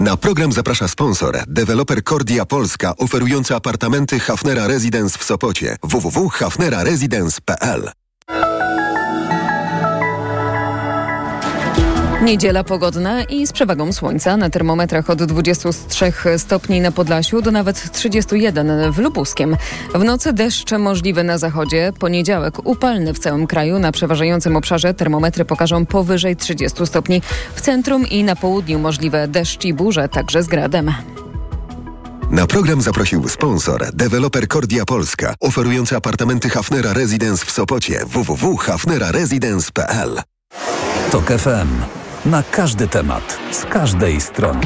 Na program zaprasza sponsor, deweloper Kordia Polska, oferujący apartamenty Hafnera Residence w Sopocie. www.hafneraresidence.pl. Niedziela pogodna i z przewagą słońca. Na termometrach od 23 stopni na Podlasiu do nawet 31 w Lubuskiem. W nocy deszcz możliwy na zachodzie. Poniedziałek upalny w całym kraju. Na przeważającym obszarze termometry pokażą powyżej 30 stopni. W centrum i na południu możliwe deszcz i burze, także z gradem. Na program zaprosił sponsor, deweloper Kordia Polska, oferujący apartamenty Hafnera Residence w Sopocie. www.hafneraresidence.pl. TOK FM. Na każdy temat, z każdej strony.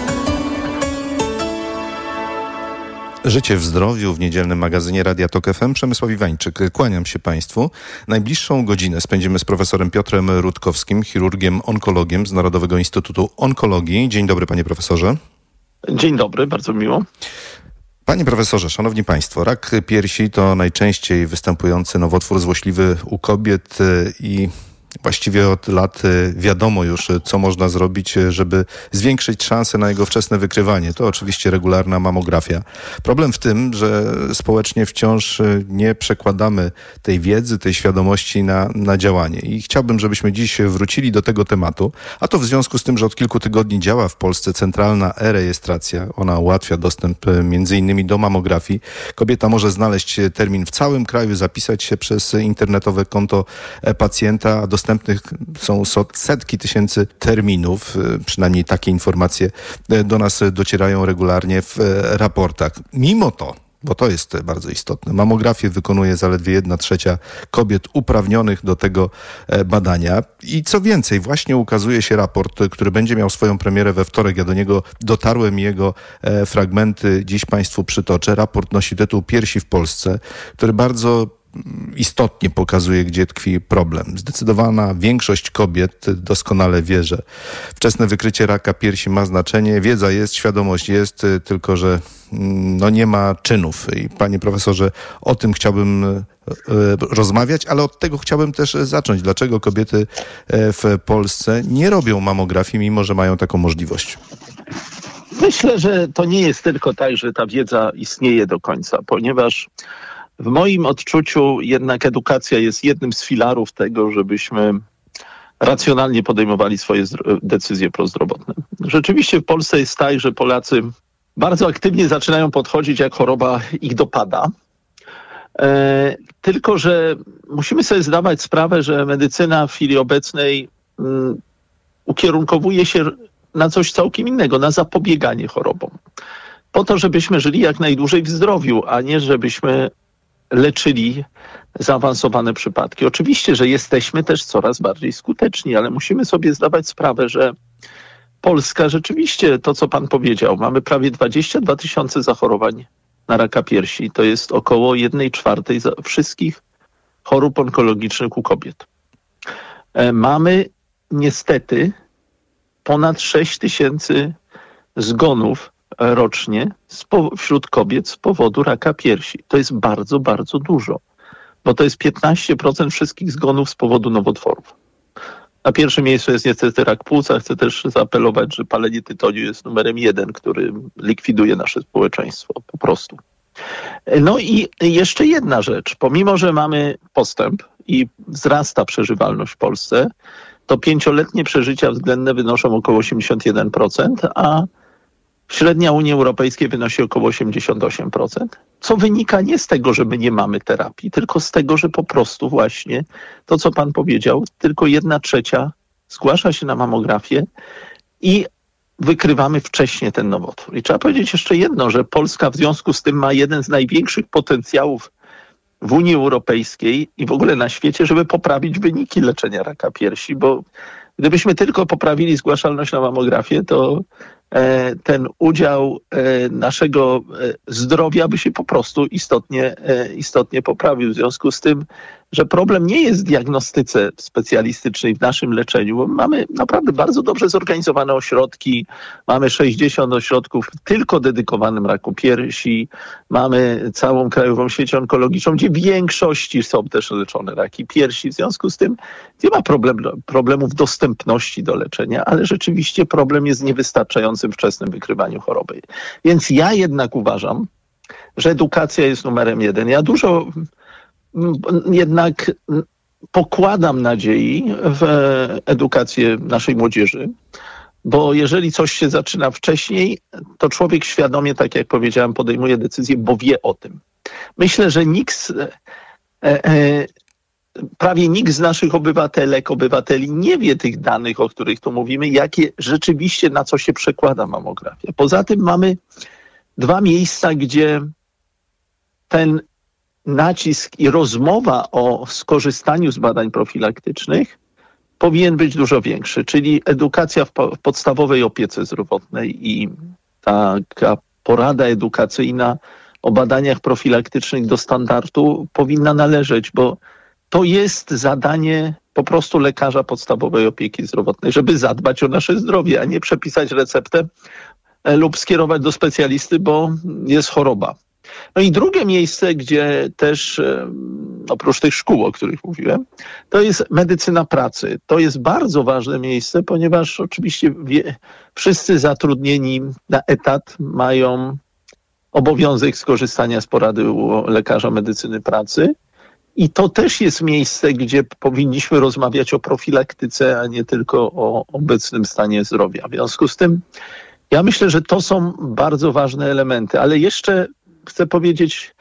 Życie w zdrowiu w niedzielnym magazynie Radia TOK FM. Przemysław Iwańczyk. Kłaniam się Państwu. Najbliższą godzinę spędzimy z profesorem Piotrem Rutkowskim, chirurgiem, onkologiem z Narodowego Instytutu Onkologii. Dzień dobry, panie profesorze. Dzień dobry, bardzo miło. Panie profesorze, szanowni państwo, rak piersi to najczęściej występujący nowotwór złośliwy u kobiet i właściwie od lat wiadomo już, co można zrobić, żeby zwiększyć szanse na jego wczesne wykrywanie. To oczywiście regularna mamografia. Problem w tym, że społecznie wciąż nie przekładamy tej wiedzy, tej świadomości na działanie. I chciałbym, żebyśmy dziś wrócili do tego tematu, a to w związku z tym, że od kilku tygodni działa w Polsce centralna e-rejestracja. Ona ułatwia dostęp między innymi do mamografii. Kobieta może znaleźć termin w całym kraju, zapisać się przez internetowe konto pacjenta, a dostępnych są setki tysięcy terminów, przynajmniej takie informacje do nas docierają regularnie w raportach. Mimo to, bo to jest bardzo istotne, mamografię wykonuje zaledwie 1/3 kobiet uprawnionych do tego badania. I co więcej, właśnie ukazuje się raport, który będzie miał swoją premierę we wtorek. Ja do niego dotarłem i jego fragmenty dziś Państwu przytoczę. Raport nosi tytuł Piersi w Polsce, który bardzo istotnie pokazuje, gdzie tkwi problem. Zdecydowana większość kobiet doskonale wie, że wczesne wykrycie raka piersi ma znaczenie. Wiedza jest, świadomość jest, tylko że nie ma czynów. I panie profesorze, o tym chciałbym rozmawiać, ale od tego chciałbym też zacząć. Dlaczego kobiety w Polsce nie robią mamografii, mimo że mają taką możliwość? Myślę, że to nie jest tylko tak, że ta wiedza istnieje do końca, ponieważ w moim odczuciu jednak edukacja jest jednym z filarów tego, żebyśmy racjonalnie podejmowali swoje decyzje prozdrowotne. Rzeczywiście w Polsce jest tak, że Polacy bardzo aktywnie zaczynają podchodzić, jak choroba ich dopada. Tylko że musimy sobie zdawać sprawę, że medycyna w chwili obecnej ukierunkowuje się na coś całkiem innego, na zapobieganie chorobom. Po to, żebyśmy żyli jak najdłużej w zdrowiu, a nie żebyśmy leczyli zaawansowane przypadki. Oczywiście, że jesteśmy też coraz bardziej skuteczni, ale musimy sobie zdawać sprawę, że Polska rzeczywiście, to co pan powiedział, mamy prawie 22 000 zachorowań na raka piersi. To jest około 1/4 wszystkich chorób onkologicznych u kobiet. Mamy niestety ponad 6 000 zgonów rocznie wśród kobiet z powodu raka piersi. To jest bardzo, bardzo dużo, bo to jest 15% wszystkich zgonów z powodu nowotworów. Na pierwszym miejscu jest niestety rak płuca. Chcę też zaapelować, że palenie tytoniu jest numerem 1, który likwiduje nasze społeczeństwo po prostu. No i jeszcze jedna rzecz. Pomimo, że mamy postęp i wzrasta przeżywalność w Polsce, to 5-letnie przeżycia względne wynoszą około 81%, a średnia Unii Europejskiej wynosi około 88%, co wynika nie z tego, że my nie mamy terapii, tylko z tego, że po prostu właśnie to, co pan powiedział, tylko 1/3 zgłasza się na mamografię i wykrywamy wcześniej ten nowotwór. I trzeba powiedzieć jeszcze jedno, że Polska w związku z tym ma jeden z największych potencjałów w Unii Europejskiej i w ogóle na świecie, żeby poprawić wyniki leczenia raka piersi, bo gdybyśmy tylko poprawili zgłaszalność na mamografię, to ten udział naszego zdrowia by się po prostu istotnie poprawił. W związku z tym że problem nie jest w diagnostyce specjalistycznej, w naszym leczeniu, bo mamy naprawdę bardzo dobrze zorganizowane ośrodki, mamy 60 ośrodków tylko dedykowanym raku piersi, mamy całą krajową sieć onkologiczną, gdzie w większości są też leczone raki piersi. W związku z tym nie ma problemów dostępności do leczenia, ale rzeczywiście problem jest w niewystarczającym wczesnym wykrywaniu choroby. Więc ja jednak uważam, że edukacja jest numerem 1. Ja dużo jednak pokładam nadziei w edukację naszej młodzieży, bo jeżeli coś się zaczyna wcześniej, to człowiek świadomie, tak jak powiedziałem, podejmuje decyzję, bo wie o tym. Myślę, że prawie nikt z naszych obywateli nie wie tych danych, o których tu mówimy, jakie rzeczywiście, na co się przekłada mamografia. Poza tym mamy 2 miejsca, gdzie ten nacisk i rozmowa o skorzystaniu z badań profilaktycznych powinien być dużo większy, czyli edukacja w podstawowej opiece zdrowotnej i taka porada edukacyjna o badaniach profilaktycznych do standardu powinna należeć, bo to jest zadanie po prostu lekarza podstawowej opieki zdrowotnej, żeby zadbać o nasze zdrowie, a nie przepisać receptę lub skierować do specjalisty, bo jest choroba. No i drugie miejsce, gdzie też oprócz tych szkół, o których mówiłem, to jest medycyna pracy. To jest bardzo ważne miejsce, ponieważ oczywiście wszyscy zatrudnieni na etat mają obowiązek skorzystania z porady u lekarza medycyny pracy. I to też jest miejsce, gdzie powinniśmy rozmawiać o profilaktyce, a nie tylko o obecnym stanie zdrowia. W związku z tym ja myślę, że to są bardzo ważne elementy, ale jeszcze chcę powiedzieć,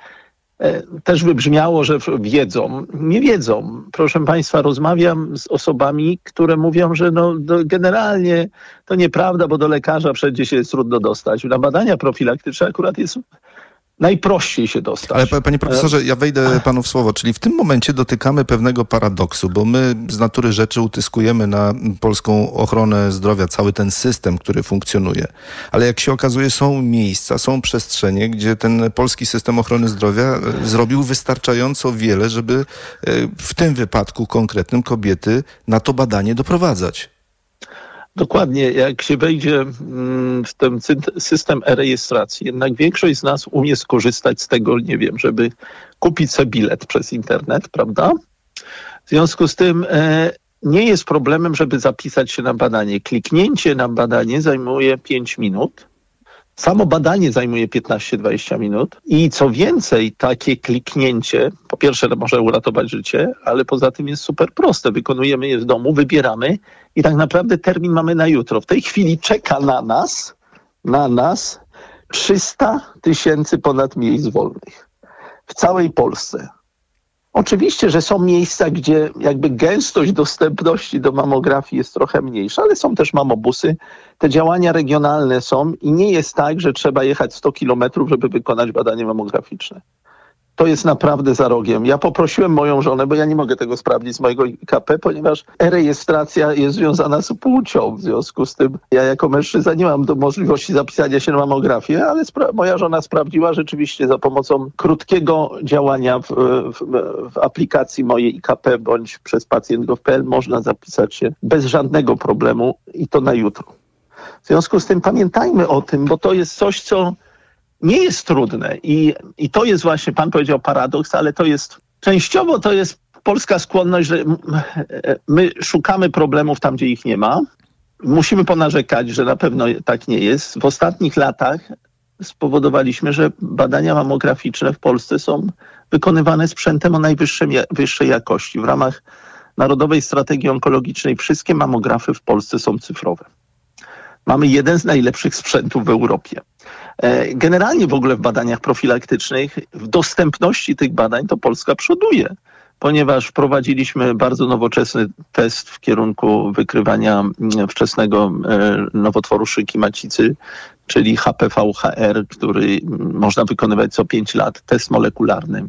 też wybrzmiało, że wiedzą. Nie wiedzą. Proszę Państwa, rozmawiam z osobami, które mówią, że generalnie to nieprawda, bo do lekarza przecież się jest trudno dostać. Na badania profilaktyczne akurat jest najprościej się dostać. Ale panie profesorze, ja wejdę panu w słowo, czyli w tym momencie dotykamy pewnego paradoksu, bo my z natury rzeczy utyskujemy na polską ochronę zdrowia, cały ten system, który funkcjonuje. Ale jak się okazuje, są miejsca, są przestrzenie, gdzie ten polski system ochrony zdrowia zrobił wystarczająco wiele, żeby w tym wypadku konkretnym kobiety na to badanie doprowadzać. Dokładnie, jak się wejdzie w ten system e-rejestracji, jednak większość z nas umie skorzystać z tego, nie wiem, żeby kupić sobie bilet przez internet, prawda? W związku z tym nie jest problemem, żeby zapisać się na badanie. Kliknięcie na badanie zajmuje 5 minut. Samo badanie zajmuje 15-20 minut i co więcej, takie kliknięcie, po pierwsze może uratować życie, ale poza tym jest super proste. Wykonujemy je w domu, wybieramy i tak naprawdę termin mamy na jutro. W tej chwili czeka na nas 300 000 ponad miejsc wolnych w całej Polsce. Oczywiście, że są miejsca, gdzie jakby gęstość dostępności do mamografii jest trochę mniejsza, ale są też mamobusy. Te działania regionalne są i nie jest tak, że trzeba jechać 100 kilometrów, żeby wykonać badanie mamograficzne. To jest naprawdę za rogiem. Ja poprosiłem moją żonę, bo ja nie mogę tego sprawdzić z mojego IKP, ponieważ e-rejestracja jest związana z płcią. W związku z tym ja jako mężczyzna nie mam możliwości zapisania się na mamografię, ale moja żona sprawdziła rzeczywiście za pomocą krótkiego działania w aplikacji mojej IKP bądź przez pacjent.gov.pl można zapisać się bez żadnego problemu i to na jutro. W związku z tym pamiętajmy o tym, bo to jest coś, co nie jest trudne i to jest właśnie, pan powiedział paradoks, ale częściowo to jest polska skłonność, że my szukamy problemów tam, gdzie ich nie ma. Musimy ponarzekać, że na pewno tak nie jest. W ostatnich latach spowodowaliśmy, że badania mamograficzne w Polsce są wykonywane sprzętem o najwyższej jakości. W ramach Narodowej Strategii Onkologicznej wszystkie mamografy w Polsce są cyfrowe. Mamy jeden z najlepszych sprzętów w Europie. Generalnie w ogóle w badaniach profilaktycznych, w dostępności tych badań to Polska przoduje, ponieważ wprowadziliśmy bardzo nowoczesny test w kierunku wykrywania wczesnego nowotworu szyjki macicy, czyli HPV-HR, który można wykonywać co 5 lat, test molekularny.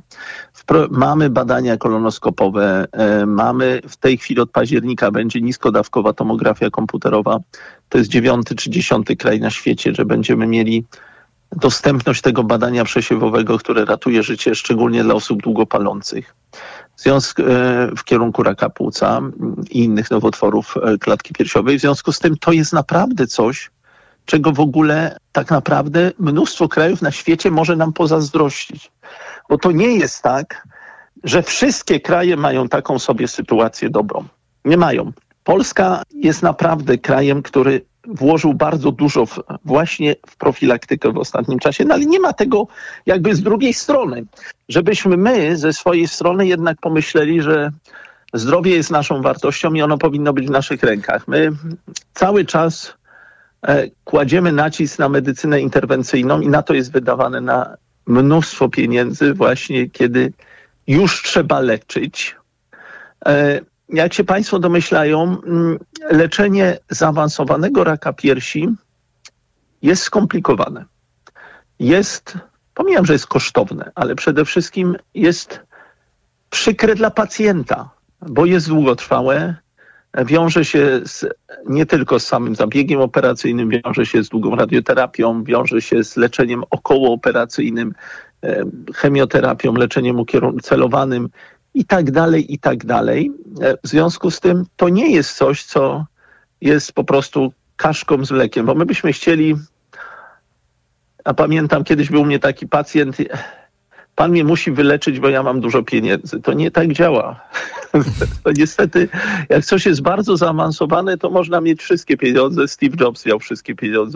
Mamy badania kolonoskopowe, mamy w tej chwili od października będzie niskodawkowa tomografia komputerowa. To jest 9. czy 10. kraj na świecie, że będziemy mieli dostępność tego badania przesiewowego, które ratuje życie szczególnie dla osób długopalących. W w kierunku raka płuca i innych nowotworów klatki piersiowej. W związku z tym to jest naprawdę coś, czego w ogóle tak naprawdę mnóstwo krajów na świecie może nam pozazdrościć. Bo to nie jest tak, że wszystkie kraje mają taką sobie sytuację dobrą. Nie mają. Polska jest naprawdę krajem, który włożył bardzo dużo właśnie w profilaktykę w ostatnim czasie, no ale nie ma tego jakby z drugiej strony, żebyśmy my ze swojej strony jednak pomyśleli, że zdrowie jest naszą wartością i ono powinno być w naszych rękach. My cały czas kładziemy nacisk na medycynę interwencyjną i na to jest wydawane na mnóstwo pieniędzy właśnie, kiedy już trzeba leczyć. Jak się Państwo domyślają, leczenie zaawansowanego raka piersi jest skomplikowane. Pomijam, że jest kosztowne, ale przede wszystkim jest przykre dla pacjenta, bo jest długotrwałe, wiąże się nie tylko z samym zabiegiem operacyjnym, wiąże się z długą radioterapią, wiąże się z leczeniem okołooperacyjnym, chemioterapią, leczeniem celowanym i tak dalej, i tak dalej. W związku z tym to nie jest coś, co jest po prostu kaszką z mlekiem, bo my byśmy chcieli, a pamiętam, kiedyś był u mnie taki pacjent, pan mnie musi wyleczyć, bo ja mam dużo pieniędzy. To nie tak działa. To niestety, jak coś jest bardzo zaawansowane, to można mieć wszystkie pieniądze. Steve Jobs miał wszystkie pieniądze.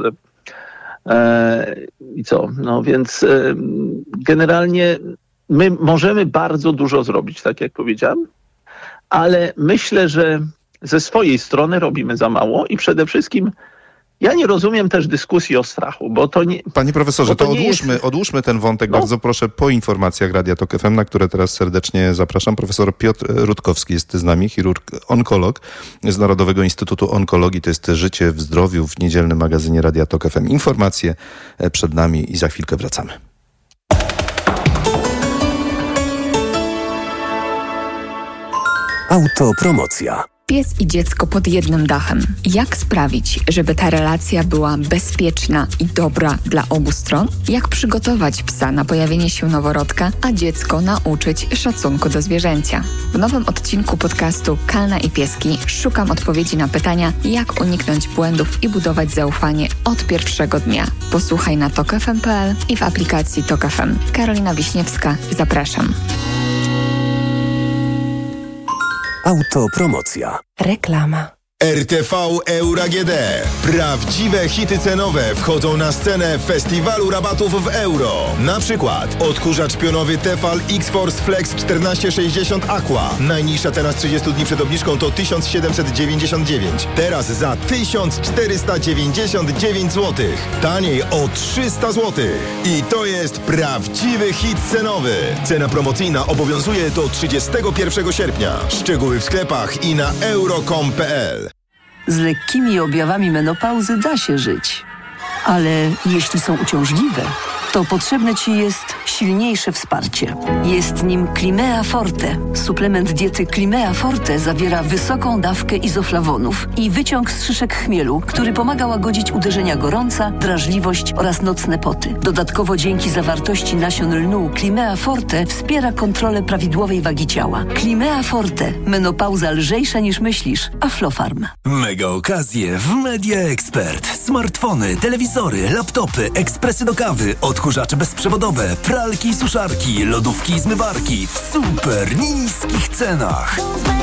I co? No więc generalnie my możemy bardzo dużo zrobić, tak jak powiedziałem, ale myślę, że ze swojej strony robimy za mało i przede wszystkim ja nie rozumiem też dyskusji o strachu, bo to nie... Panie profesorze, to jest... odłóżmy ten wątek. Bardzo proszę po informacjach Radia Tok FM, na które teraz serdecznie zapraszam. Profesor Piotr Rutkowski jest z nami, chirurg, onkolog z Narodowego Instytutu Onkologii. To jest Życie w zdrowiu w niedzielnym magazynie Radia Tok FM. Informacje przed nami i za chwilkę wracamy. Autopromocja. Pies i dziecko pod jednym dachem. Jak sprawić, żeby ta relacja była bezpieczna i dobra dla obu stron? Jak przygotować psa na pojawienie się noworodka, a dziecko nauczyć szacunku do zwierzęcia? W nowym odcinku podcastu Kalna i Pieski szukam odpowiedzi na pytania, jak uniknąć błędów i budować zaufanie od pierwszego dnia. Posłuchaj na tokfm.pl i w aplikacji Tok FM. Karolina Wiśniewska, zapraszam. Autopromocja. Reklama. RTV Euro AGD. Prawdziwe hity cenowe wchodzą na scenę festiwalu rabatów w euro. Na przykład odkurzacz pionowy Tefal X-Force Flex 1460 Aqua. Najniższa cena z 30 dni przed obniżką to 1799. Teraz za 1499 zł. Taniej o 300 zł. I to jest prawdziwy hit cenowy. Cena promocyjna obowiązuje do 31 sierpnia. Szczegóły w sklepach i na euro.com.pl. Z lekkimi objawami menopauzy da się żyć. Ale jeśli są uciążliwe, to potrzebne Ci jest silniejsze wsparcie. Jest nim Climea Forte. Suplement diety Climea Forte zawiera wysoką dawkę izoflawonów i wyciąg z szyszek chmielu, który pomaga łagodzić uderzenia gorąca, drażliwość oraz nocne poty. Dodatkowo dzięki zawartości nasion lnu Climea Forte wspiera kontrolę prawidłowej wagi ciała. Climea Forte. Menopauza lżejsza niż myślisz. Aflofarm. Mega okazje w Media Expert. Smartfony, telewizory, laptopy, ekspresy do kawy, odkurzacze bezprzewodowe, pralki i suszarki, lodówki i zmywarki w super niskich cenach.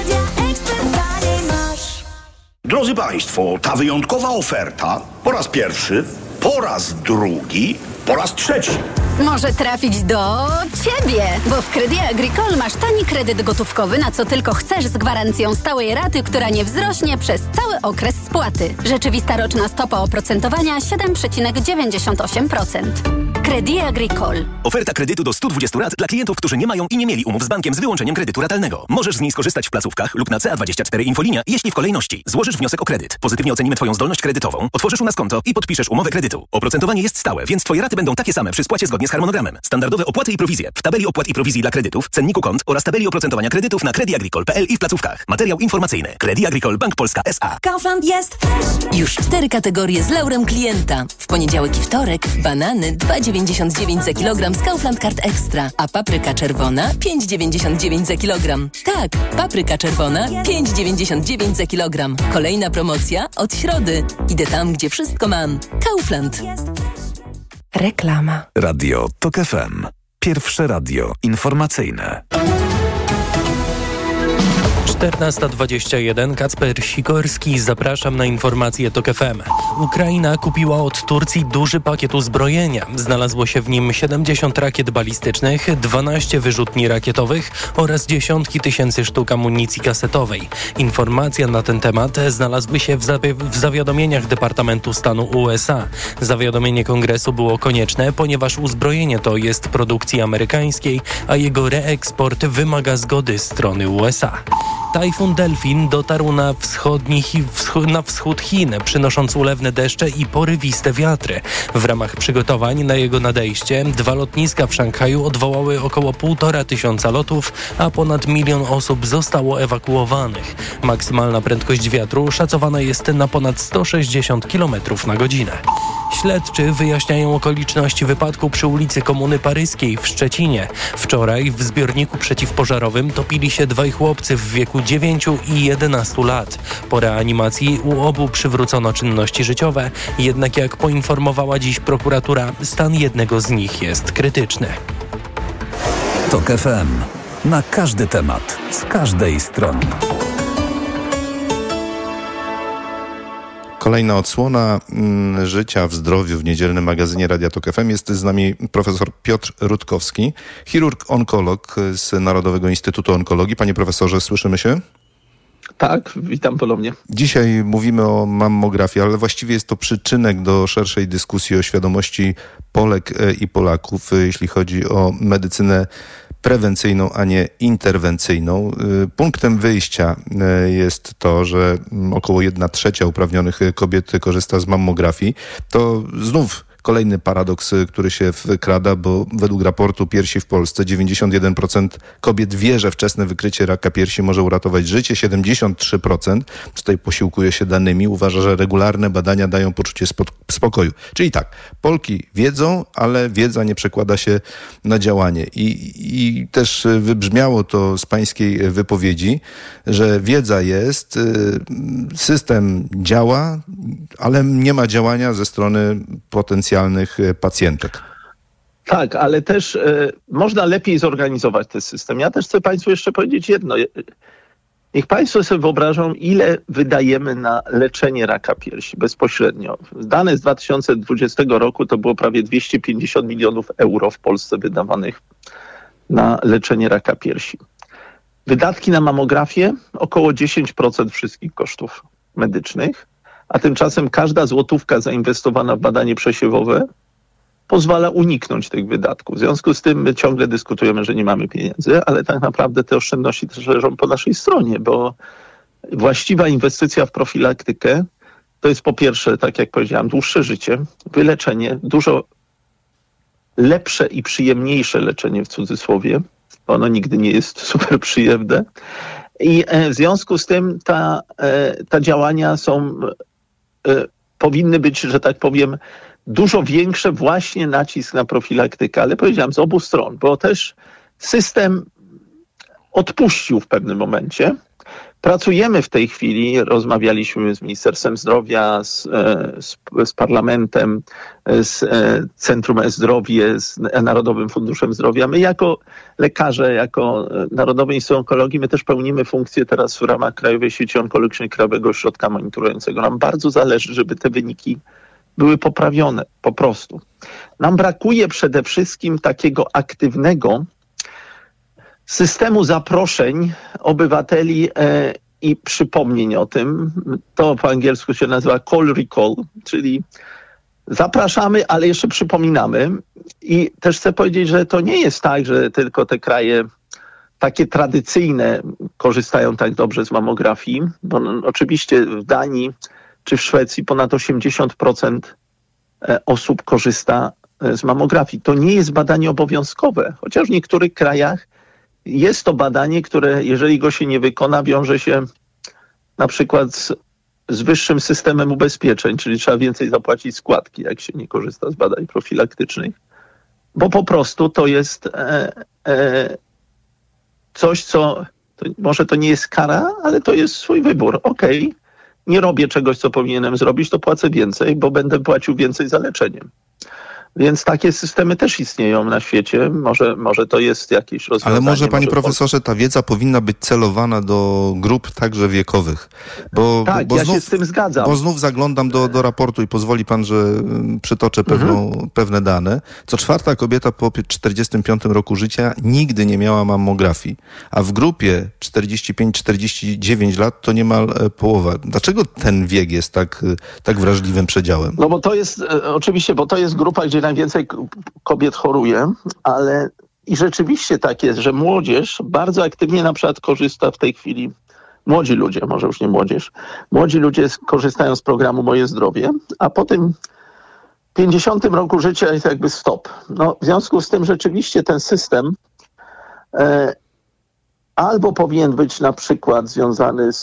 Drodzy Państwo, ta wyjątkowa oferta po raz pierwszy, po raz drugi, po raz trzeci. Może trafić do Ciebie, bo w Crédit Agricole masz tani kredyt gotówkowy, na co tylko chcesz, z gwarancją stałej raty, która nie wzrośnie przez cały okres spłaty. Rzeczywista roczna stopa oprocentowania 7,98%. Crédit Agricole. Oferta kredytu do 120 rat dla klientów, którzy nie mają i nie mieli umów z bankiem z wyłączeniem kredytu ratalnego. Możesz z niej skorzystać w placówkach lub na CA24 Infolinia, jeśli w kolejności złożysz wniosek o kredyt. Pozytywnie ocenimy Twoją zdolność kredytową, otworzysz u nas konto i podpiszesz umowę kredytu. Oprocentowanie jest stałe, więc Twoje raty będą takie same przy spłacie zgodnie z harmonogramem. Standardowe opłaty i prowizje w tabeli opłat i prowizji dla kredytów, cenniku kont oraz tabeli oprocentowania kredytów na crediagricole.pl i w placówkach. Materiał informacyjny. Crédit Agricole Bank Polska S.A. Kaufland jest już 4 kategorie z laurem klienta. W poniedziałek i wtorek banany 2,99 5,99 za kilogram z Kaufland Card Extra, a papryka czerwona 5,99 za kilogram. Tak, papryka czerwona 5,99 za kilogram. Kolejna promocja od środy. Idę tam, gdzie wszystko mam. Kaufland. Reklama. Radio TOK FM. Pierwsze radio informacyjne. 14:21. Kacper Sikorski, zapraszam na informacje TOK FM. Ukraina kupiła od Turcji duży pakiet uzbrojenia. Znalazło się w nim 70 rakiet balistycznych, 12 wyrzutni rakietowych oraz dziesiątki tysięcy sztuk amunicji kasetowej. Informacja na ten temat znalazły się w zawiadomieniach Departamentu Stanu USA. Zawiadomienie Kongresu było konieczne, ponieważ uzbrojenie to jest produkcji amerykańskiej, a jego reeksport wymaga zgody strony USA. Tajfun Delfin dotarł na wschód Chin, przynosząc ulewne deszcze i porywiste wiatry. W ramach przygotowań na jego nadejście 2 lotniska w Szanghaju odwołały około 1,5 lotów, a ponad 1 milion osób zostało ewakuowanych. Maksymalna prędkość wiatru szacowana jest na ponad 160 km na godzinę. Śledczy wyjaśniają okoliczności wypadku przy ulicy Komuny Paryskiej w Szczecinie. Wczoraj w zbiorniku przeciwpożarowym topili się 2 chłopcy w wieku 9 i 11 lat. Po reanimacji u obu przywrócono czynności życiowe, jednak jak poinformowała dziś prokuratura, stan jednego z nich jest krytyczny. TOK FM. Na każdy temat, z każdej strony. Kolejna odsłona życia w zdrowiu w niedzielnym magazynie Radia TOK FM. Jest z nami profesor Piotr Rutkowski, chirurg-onkolog z Narodowego Instytutu Onkologii. Panie profesorze, słyszymy się? Tak, witam ponownie. Dzisiaj mówimy o mammografii, ale właściwie jest to przyczynek do szerszej dyskusji o świadomości Polek i Polaków, jeśli chodzi o medycynę prewencyjną, a nie interwencyjną. Punktem wyjścia jest to, że około 1/3 uprawnionych kobiet korzysta z mammografii. To znów kolejny paradoks, który się wkrada, bo według raportu Piersi w Polsce 91% kobiet wie, że wczesne wykrycie raka piersi może uratować życie. 73%, tutaj posiłkuje się danymi, uważa, że regularne badania dają poczucie spokoju. Czyli tak, Polki wiedzą, ale wiedza nie przekłada się na działanie. I też wybrzmiało to z pańskiej wypowiedzi, że wiedza jest, system działa, ale nie ma działania ze strony potencjalnych pacjentek. Tak, ale też można lepiej zorganizować ten system. Ja też chcę Państwu jeszcze powiedzieć jedno. Niech Państwo sobie wyobrażą, ile wydajemy na leczenie raka piersi bezpośrednio. Dane z 2020 roku to było prawie 250 milionów euro w Polsce wydawanych na leczenie raka piersi. Wydatki na mammografię około 10% wszystkich kosztów medycznych, a tymczasem każda złotówka zainwestowana w badanie przesiewowe pozwala uniknąć tych wydatków. W związku z tym my ciągle dyskutujemy, że nie mamy pieniędzy, ale tak naprawdę te oszczędności też leżą po naszej stronie, bo właściwa inwestycja w profilaktykę to jest po pierwsze, tak jak powiedziałem, dłuższe życie, wyleczenie, dużo lepsze i przyjemniejsze leczenie w cudzysłowie, bo ono nigdy nie jest super przyjemne. I w związku z tym ta działania powinny być, że tak powiem, dużo większe, właśnie nacisk na profilaktykę, ale powiedziałem z obu stron, bo też system odpuścił w pewnym momencie. Pracujemy w tej chwili, rozmawialiśmy z Ministerstwem Zdrowia, z Parlamentem, z Centrum E-Zdrowie, z Narodowym Funduszem Zdrowia. My jako lekarze, jako Narodowy Instytut Onkologii, my też pełnimy funkcję teraz w ramach Krajowej Sieci Onkologicznej, Krajowego Ośrodka Monitorującego. Nam bardzo zależy, żeby te wyniki były poprawione, po prostu. Nam brakuje przede wszystkim takiego aktywnego systemu zaproszeń obywateli i przypomnień o tym. To po angielsku się nazywa call recall, czyli zapraszamy, ale jeszcze przypominamy. I też chcę powiedzieć, że to nie jest tak, że tylko te kraje takie tradycyjne korzystają tak dobrze z mammografii, bo oczywiście w Danii czy w Szwecji ponad 80% osób korzysta z mammografii. To nie jest badanie obowiązkowe, chociaż w niektórych krajach jest to badanie, które jeżeli go się nie wykona, wiąże się na przykład z wyższym systemem ubezpieczeń, czyli trzeba więcej zapłacić składki, jak się nie korzysta z badań profilaktycznych. bo po prostu to jest coś, co może to nie jest kara, ale to jest swój wybór. Okej, nie robię czegoś, co powinienem zrobić, to płacę więcej, bo będę płacił więcej za leczenie. Więc takie systemy też istnieją na świecie. Może to jest jakieś rozwiązanie. Ale może, panie profesorze, ta wiedza powinna być celowana do grup także wiekowych. Bo ja się z tym zgadzam. Bo znów zaglądam do raportu i pozwoli pan, że przytoczę pewne dane. Co 4. kobieta po 45 roku życia nigdy nie miała mammografii, a w grupie 45-49 lat to niemal połowa. Dlaczego ten wiek jest tak wrażliwym przedziałem? No bo to jest, oczywiście, bo to jest grupa, gdzie najwięcej kobiet choruje, ale i rzeczywiście tak jest, że młodzież bardzo aktywnie na przykład korzysta w tej chwili, młodzi ludzie, może już nie młodzież, młodzi ludzie korzystają z programu Moje Zdrowie, a po tym 50 roku życia jest jakby stop. No, w związku z tym rzeczywiście ten system albo powinien być na przykład związany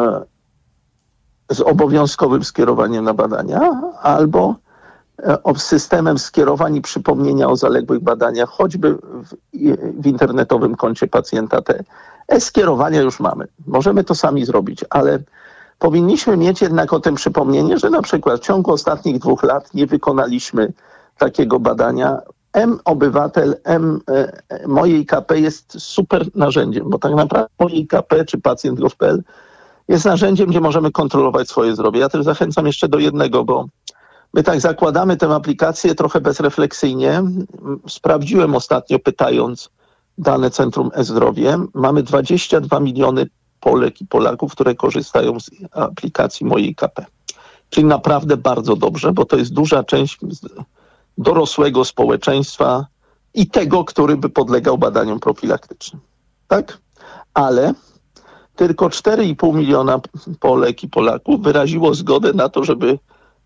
z obowiązkowym skierowaniem na badania, albo systemem skierowań i przypomnienia o zaległych badaniach, choćby w internetowym koncie pacjenta. Te e-skierowania już mamy. Możemy to sami zrobić, ale powinniśmy mieć jednak o tym przypomnienie, że na przykład w ciągu ostatnich 2 lat nie wykonaliśmy takiego badania. M-Obywatel, Moje IKP jest super narzędziem, bo tak naprawdę Moje IKP czy pacjent.gov.pl jest narzędziem, gdzie możemy kontrolować swoje zdrowie. Ja też zachęcam jeszcze do jednego, bo my tak zakładamy tę aplikację trochę bezrefleksyjnie. Sprawdziłem ostatnio, pytając dane Centrum E-Zdrowie. Mamy 22 miliony Polek i Polaków, które korzystają z aplikacji Moje IKP. Czyli naprawdę bardzo dobrze, bo to jest duża część dorosłego społeczeństwa i tego, który by podlegał badaniom profilaktycznym. Tak? Ale tylko 4,5 miliona Polek i Polaków wyraziło zgodę na to, żeby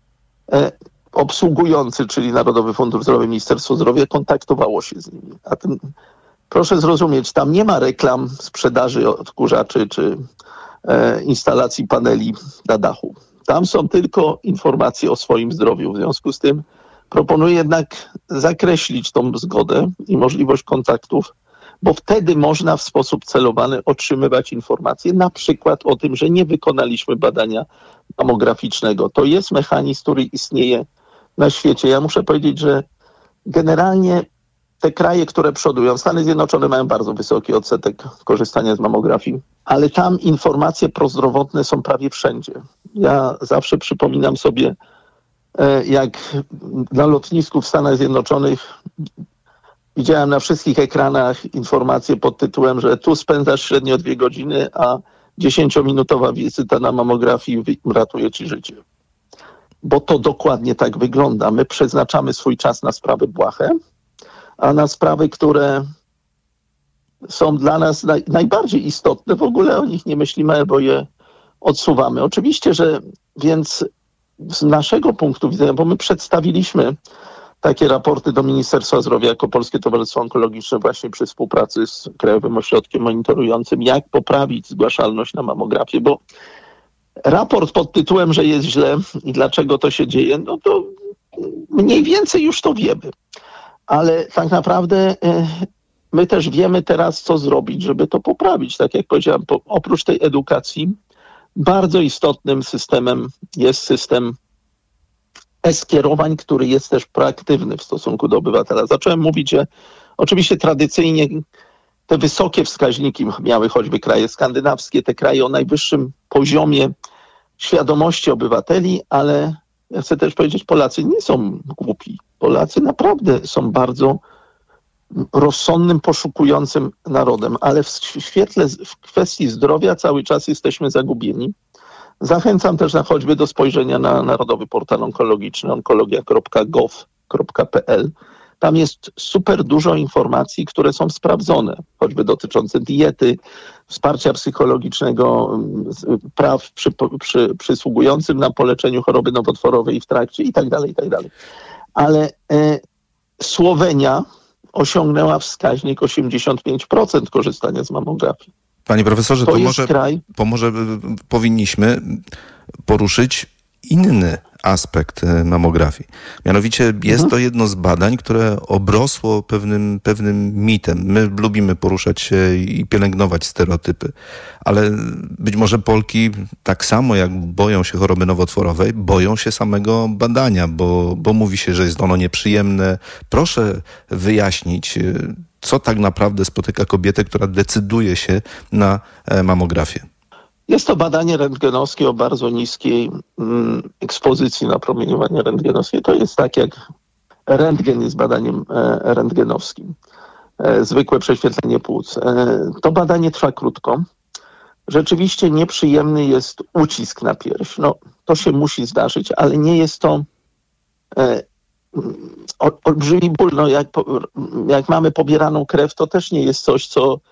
obsługujący, czyli Narodowy Fundusz Zdrowia, Ministerstwo Zdrowia kontaktowało się z nimi. A tym, proszę zrozumieć, tam nie ma reklam sprzedaży odkurzaczy czy instalacji paneli na dachu. Tam są tylko informacje o swoim zdrowiu. W związku z tym proponuję jednak zakreślić tą zgodę i możliwość kontaktów, bo wtedy można w sposób celowany otrzymywać informacje, na przykład o tym, że nie wykonaliśmy badania mammograficznego. To jest mechanizm, który istnieje na świecie. Ja muszę powiedzieć, że generalnie te kraje, które przodują, Stany Zjednoczone mają bardzo wysoki odsetek korzystania z mammografii, ale tam informacje prozdrowotne są prawie wszędzie. Ja zawsze przypominam sobie, jak na lotnisku w Stanach Zjednoczonych widziałem na wszystkich ekranach informacje pod tytułem, że tu spędzasz średnio 2 godziny, a 10-minutowa wizyta na mammografii ratuje ci życie. Bo to dokładnie tak wygląda. My przeznaczamy swój czas na sprawy błahe, a na sprawy, które są dla nas najbardziej istotne, w ogóle o nich nie myślimy albo je odsuwamy. Oczywiście, że więc z naszego punktu widzenia, bo my przedstawiliśmy takie raporty do Ministerstwa Zdrowia jako Polskie Towarzystwo Onkologiczne właśnie przy współpracy z Krajowym Ośrodkiem Monitorującym, jak poprawić zgłaszalność na mammografię, bo raport pod tytułem, że jest źle i dlaczego to się dzieje, no to mniej więcej już to wiemy. Ale tak naprawdę my też wiemy teraz, co zrobić, żeby to poprawić. Tak jak powiedziałem, oprócz tej edukacji bardzo istotnym systemem jest system e-skierowań, który jest też proaktywny w stosunku do obywatela. Zacząłem mówić, że oczywiście tradycyjnie te wysokie wskaźniki miały choćby kraje skandynawskie, te kraje o najwyższym poziomie świadomości obywateli, ale ja chcę też powiedzieć, Polacy nie są głupi. Polacy naprawdę są bardzo rozsądnym, poszukującym narodem, ale w kwestii zdrowia cały czas jesteśmy zagubieni. Zachęcam też choćby do spojrzenia na Narodowy Portal Onkologiczny, onkologia.gov.pl. Tam jest super dużo informacji, które są sprawdzone, choćby dotyczące diety, wsparcia psychologicznego, praw przysługującym nam po leczeniu choroby nowotworowej i w trakcie i tak dalej, i tak dalej. Ale Słowenia osiągnęła wskaźnik 85% korzystania z mammografii. Panie profesorze, to może powinniśmy poruszyć inny aspekt mamografii. Mianowicie jest to jedno z badań, które obrosło pewnym mitem. My lubimy poruszać się i pielęgnować stereotypy, ale być może Polki tak samo jak boją się choroby nowotworowej, boją się samego badania, bo mówi się, że jest ono nieprzyjemne. Proszę wyjaśnić, co tak naprawdę spotyka kobietę, która decyduje się na mamografię. Jest to badanie rentgenowskie o bardzo niskiej ekspozycji na promieniowanie rentgenowskie. To jest tak, jak rentgen jest badaniem rentgenowskim. Zwykłe prześwietlenie płuc. To badanie trwa krótko. Rzeczywiście nieprzyjemny jest ucisk na pierś. No, to się musi zdarzyć, ale nie jest to olbrzymi ból. No, jak mamy pobieraną krew, to też nie jest coś,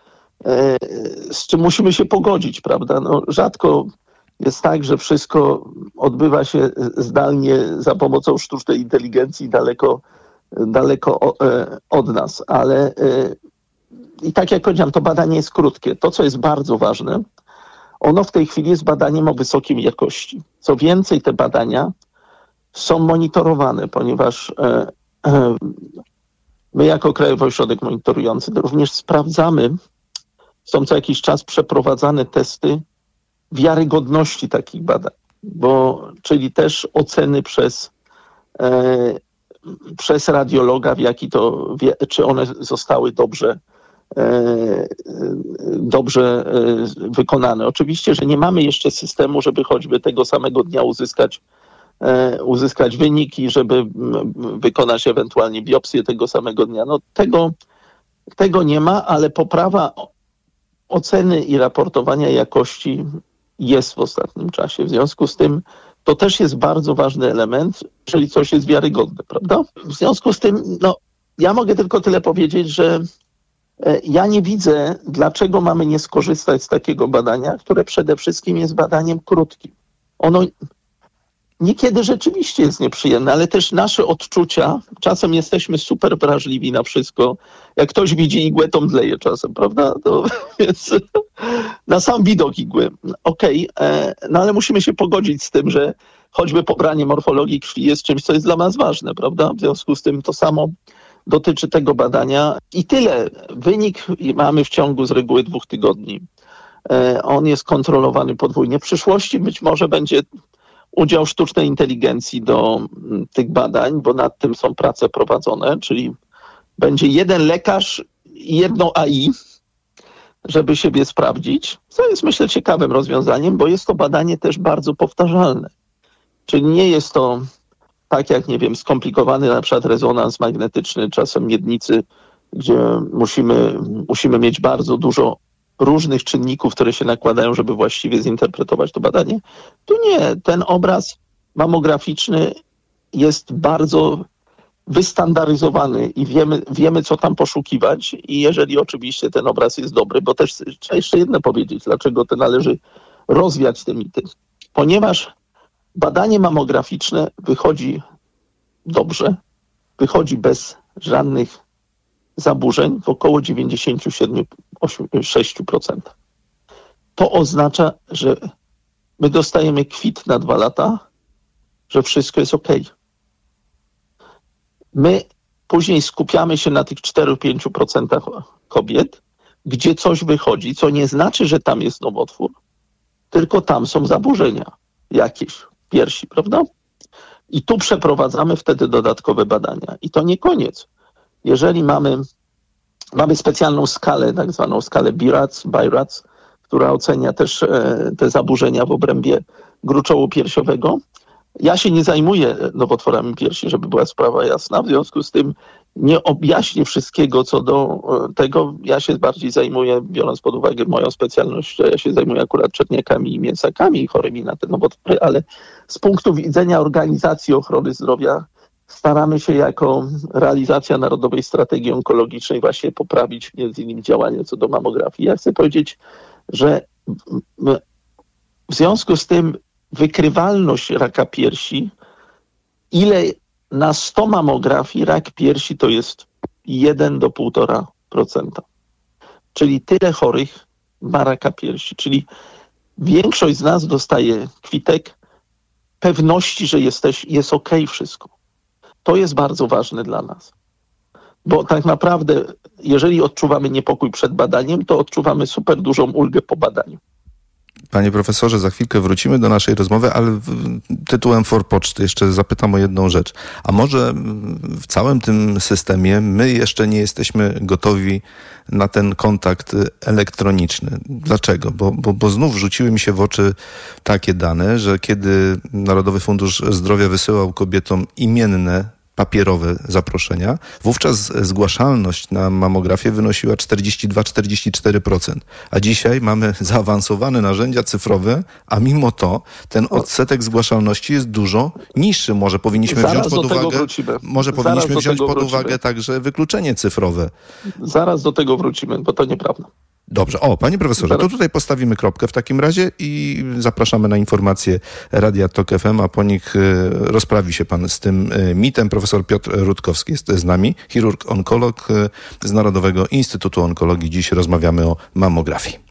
z czym musimy się pogodzić, prawda? No, rzadko jest tak, że wszystko odbywa się zdalnie za pomocą sztucznej inteligencji daleko od nas, ale i tak jak powiedziałem, to badanie jest krótkie. To, co jest bardzo ważne, ono w tej chwili jest badaniem o wysokiej jakości. Co więcej, te badania są monitorowane, ponieważ my jako Krajowy Ośrodek Monitorujący również sprawdzamy, są co jakiś czas przeprowadzane testy wiarygodności takich badań, czyli też oceny przez radiologa, czy one zostały dobrze wykonane. Oczywiście, że nie mamy jeszcze systemu, żeby choćby tego samego dnia uzyskać wyniki, żeby wykonać ewentualnie biopsję tego samego dnia. No tego nie ma, ale poprawa oceny i raportowania jakości jest w ostatnim czasie. W związku z tym to też jest bardzo ważny element, jeżeli coś jest wiarygodne, prawda? W związku z tym, ja mogę tylko tyle powiedzieć, że ja nie widzę, dlaczego mamy nie skorzystać z takiego badania, które przede wszystkim jest badaniem krótkim. Ono niekiedy rzeczywiście jest nieprzyjemne, ale też nasze odczucia, czasem jesteśmy super wrażliwi na wszystko. Jak ktoś widzi igłę, to mdleje czasem, prawda? Więc na sam widok igły. Okej, ale musimy się pogodzić z tym, że choćby pobranie morfologii krwi jest czymś, co jest dla nas ważne, prawda? W związku z tym to samo dotyczy tego badania. I tyle. Wynik mamy w ciągu z reguły 2 tygodni. On jest kontrolowany podwójnie. W przyszłości być może będzie udział sztucznej inteligencji do tych badań, bo nad tym są prace prowadzone, czyli będzie jeden lekarz i jedno AI, żeby siebie sprawdzić, co jest, myślę, ciekawym rozwiązaniem, bo jest to badanie też bardzo powtarzalne. Czyli nie jest to tak jak, nie wiem, skomplikowany na przykład rezonans magnetyczny, czasem miednicy, gdzie musimy mieć bardzo dużo różnych czynników, które się nakładają, żeby właściwie zinterpretować to badanie. Tu nie. Ten obraz mamograficzny jest bardzo wystandaryzowany i wiemy, co tam poszukiwać i jeżeli oczywiście ten obraz jest dobry, bo też trzeba jeszcze jedno powiedzieć, dlaczego to należy rozwiać te mity. Ponieważ badanie mamograficzne wychodzi dobrze, wychodzi bez żadnych zaburzeń w około 97-6%. To oznacza, że my dostajemy kwit na 2 lata, że wszystko jest ok. My później skupiamy się na tych 4-5% kobiet, gdzie coś wychodzi, co nie znaczy, że tam jest nowotwór, tylko tam są zaburzenia jakieś w piersi, prawda? I tu przeprowadzamy wtedy dodatkowe badania. I to nie koniec. Jeżeli mamy specjalną skalę, tak zwaną skalę BI-RADS, która ocenia też te zaburzenia w obrębie gruczołu piersiowego. Ja się nie zajmuję nowotworami piersi, żeby była sprawa jasna. W związku z tym nie objaśnię wszystkiego co do tego. Ja się bardziej zajmuję, biorąc pod uwagę moją specjalność, ja się zajmuję akurat czerniakami i mięsakami chorymi na te nowotwory, ale z punktu widzenia organizacji ochrony zdrowia staramy się jako realizacja Narodowej Strategii Onkologicznej właśnie poprawić między innymi działania co do mamografii. Ja chcę powiedzieć, że w związku z tym wykrywalność raka piersi, ile na 100 mamografii rak piersi to jest 1 do 1,5%. Czyli tyle chorych ma raka piersi. Czyli większość z nas dostaje kwitek pewności, że jest okej wszystko. To jest bardzo ważne dla nas. Bo tak naprawdę, jeżeli odczuwamy niepokój przed badaniem, to odczuwamy super dużą ulgę po badaniu. Panie profesorze, za chwilkę wrócimy do naszej rozmowy, ale tytułem forpoczty jeszcze zapytam o jedną rzecz. A może w całym tym systemie my jeszcze nie jesteśmy gotowi na ten kontakt elektroniczny? Dlaczego? Bo znów rzuciły mi się w oczy takie dane, że kiedy Narodowy Fundusz Zdrowia wysyłał kobietom imienne papierowe zaproszenia, wówczas zgłaszalność na mamografię wynosiła 42-44%. A dzisiaj mamy zaawansowane narzędzia cyfrowe, a mimo to ten odsetek zgłaszalności jest dużo niższy. Może powinniśmy wziąć pod uwagę także wykluczenie cyfrowe. Zaraz do tego wrócimy, bo to nieprawda. Dobrze. Panie profesorze, to tutaj postawimy kropkę w takim razie i zapraszamy na informacje Radia Tok FM, a po nich rozprawi się pan z tym mitem. Profesor Piotr Rutkowski jest z nami, chirurg onkolog z Narodowego Instytutu Onkologii. Dziś rozmawiamy o mamografii.